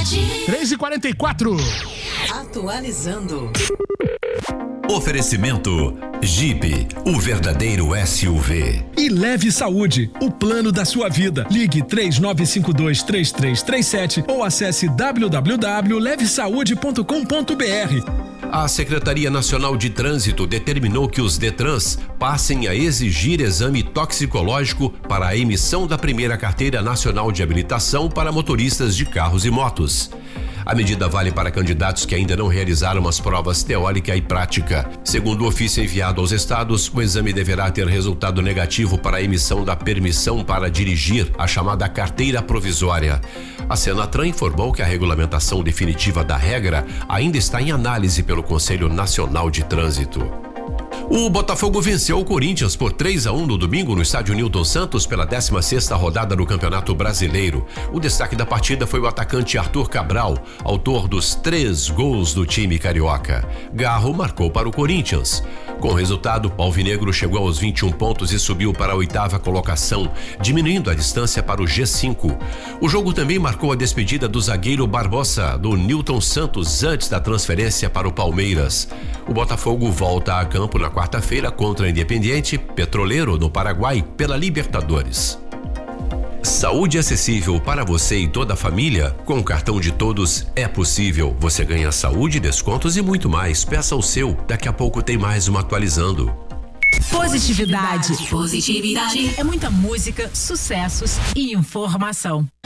3h44. Atualizando. Oferecimento Jeep, o verdadeiro SUV. E Leve Saúde, o plano da sua vida. Ligue 3952-3337 ou acesse www.levesaude.com.br. A Secretaria Nacional de Trânsito determinou que os Detrans passem a exigir exame toxicológico para a emissão da primeira carteira nacional de habilitação para motoristas de carros e motos. A medida vale para candidatos que ainda não realizaram as provas teórica e prática. Segundo o ofício enviado aos estados, o exame deverá ter resultado negativo para a emissão da permissão para dirigir, a chamada carteira provisória. A Senatran informou que a regulamentação definitiva da regra ainda está em análise pelo Conselho Nacional de Trânsito. O Botafogo venceu o Corinthians por 3-1 no domingo no estádio Newton Santos pela 16ª rodada do Campeonato Brasileiro. O destaque da partida foi o atacante Arthur Cabral, autor dos 3 gols do time carioca. Garro marcou para o Corinthians. Com o resultado, o alvinegro chegou aos 21 pontos e subiu para a 8ª colocação, diminuindo a distância para o G5. O jogo também marcou a despedida do zagueiro Barbosa, do Newton Santos, antes da transferência para o Palmeiras. O Botafogo volta a campo na quarta-feira contra o Independiente Petroleiro, no Paraguai, pela Libertadores. Saúde acessível para você e toda a família? Com o cartão de todos é possível. Você ganha saúde, descontos e muito mais. Peça o seu. Daqui a pouco tem mais uma atualizando. Positividade. É muita música, sucessos e informação.